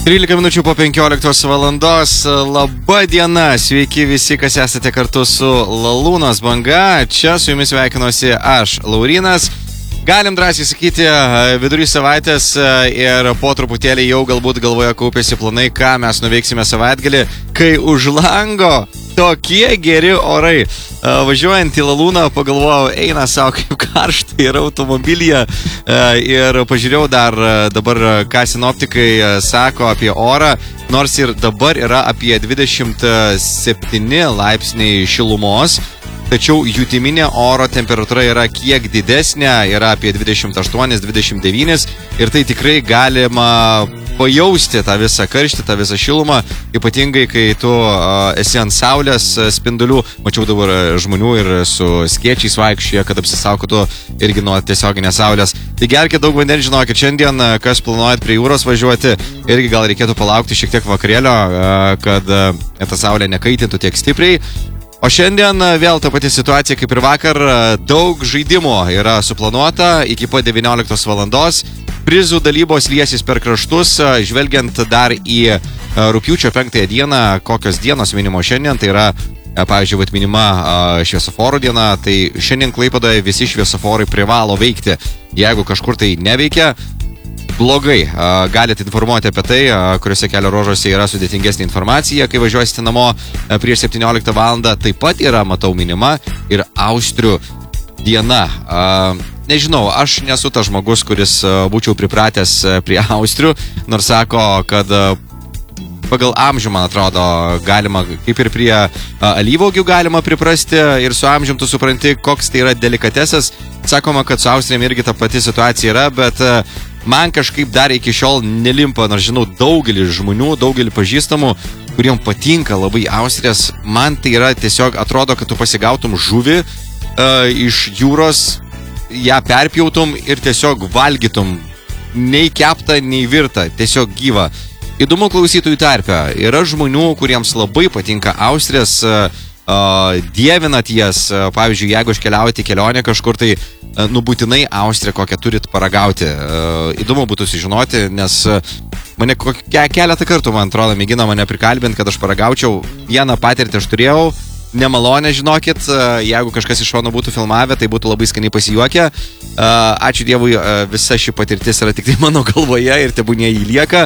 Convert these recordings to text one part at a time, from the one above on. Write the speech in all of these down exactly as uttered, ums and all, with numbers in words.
trylika minučių po penkioliktos valandos. Labą dieną, sveiki visi, kas esate kartu su Lalūnos banga. Čia su jumis sveikinuosi aš, Laurynas. Galim drąsiai sakyti, vidurį savaitės ir po truputėlį jau galbūt galvoje kaupėsi planai, ką mes nuveiksime savaitgalį, kai už lango tokie geri orai. Važiuojant į Lalūną pagalvojau, eina savo kaip karšta yra automobilyje ir pažiūrėjau dar dabar, ką sinoptikai sako apie orą, nors ir dabar yra apie dvidešimt septyni laipsniai šilumos. Tačiau jutiminė oro temperatūra yra kiek didesnė, yra apie dvidešimt aštuoni dvidešimt devyni ir tai tikrai galima pajausti tą visą karštį, tą visą šilumą, ypatingai kai tu uh, esi ant saulės spindulių. Mačiau dabar žmonių ir su skėčiais vaikščioje, kad apsisaugotų irgi nuo tiesioginės saulės. Tai gerkit daug vandens, žinokit, šiandien, kas planuojat prie jūros važiuoti, irgi gal reikėtų palaukti šiek tiek vakarėlio, uh, kad uh, ta saulė nekaitintų tiek stipriai. O šiandien vėl ta pati situacija kaip ir vakar, daug žaidimų yra suplanuota iki po devynioliktos valandos. Prizų dalybos liesis per kraštus, žvelgiant dar į rugpjūčio penktąją dieną, kokios dienos minimo šiandien, tai yra, pavyzdžiui, vat minima šviesoforų diena, tai šiandien Klaipėdoje visi šviesoforai privalo veikti. Jeigu kažkur tai neveikia, blogai. Galite informuoti apie tai, kuriuose kelio ruožuose yra sudėtingesnė informacija, kai važiuosite namo prieš septynioliktą valandą. Taip pat yra, matau, minima ir Austrių diena. Nežinau, aš nesu tas žmogus, kuris būčiau pripratęs prie Austrių, nors sako, kad pagal amžių, man atrodo, galima, kaip ir prie alyvuogių galima priprasti ir su amžium tu supranti, koks tai yra delikatesas. Sakoma, kad su Austrėm irgi ta pati situacija yra, bet man kažkaip dar iki šiol nelimpa, nors žinau daugelį žmonių, daugelį pažįstamų, kuriem patinka labai Austrės. Man tai yra tiesiog, atrodo, kad tu pasigautum žuvį uh, iš jūros, ją perpjautum ir tiesiog valgytum. Nei keptą, nei virtą, tiesiog gyvą. Įdomu klausytojų tarpe. Yra žmonių, kuriems labai patinka Austrės, uh, uh, dievinat jas. Uh, pavyzdžiui, jeigu iškeliaujate į kelionę kažkur, tai uh, nu būtinai Austriją kokią turit paragauti. Uh, įdomu būtų sužinoti, nes uh, mane kokia, keletą kartų, man atrodo, mėgino mane prikalbinti, kad aš paragaučiau. Vieną patirtį aš turėjau. Nemalonę, žinokit, jeigu kažkas iš šono būtų filmavę, tai būtų labai skaniai pasijuokę. Ačiū Dievui, visa ši patirtis yra tik tai mano galvoje ir tebūnie jį lieka.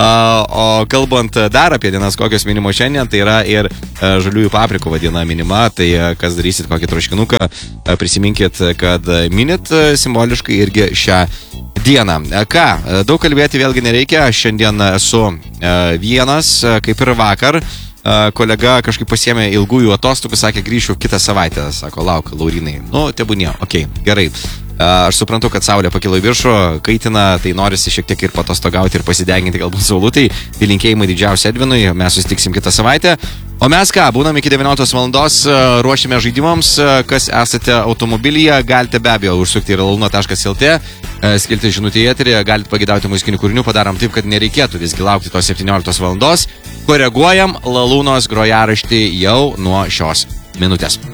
O kalbant dar apie dienas, kokios minimo šiandien, tai yra ir žaliųjų paprikų diena minima. Tai kas darysit kokį troškinuką, prisiminkit, kad minit simboliškai irgi šią dieną. Ką, daug kalbėti vėlgi nereikia. Šiandien esu vienas, kaip ir vakar. Kolega kažkaip pasiėmė ilgųjų atostogų, sakė, grįšiu kitą savaitę. Sako, lauk, Laurynai. Nu, tebūnie, okei, okay, gerai. Aš suprantu, kad saulė pakilo į viršų, kaitina, tai norisi šiek tiek ir patostogauti ir pasideginti galbūt saulutai. Tai linkėjimai didžiausi Edvinui, mes susitiksim kitą savaitę. O mes ką, būnam iki devynioliktos valandos, ruošime žaidimams, kas esate automobilyje, galite be abejo užsukti ir lalūno taškas lt, skilti žinutę į eterį, galite pagidauti muzikinių kūrinių, padarom taip, kad nereikėtų visgi laukti tos septynioliktos valandos. Koreguojam Lalūnos grojaraštį jau nuo šios minutės.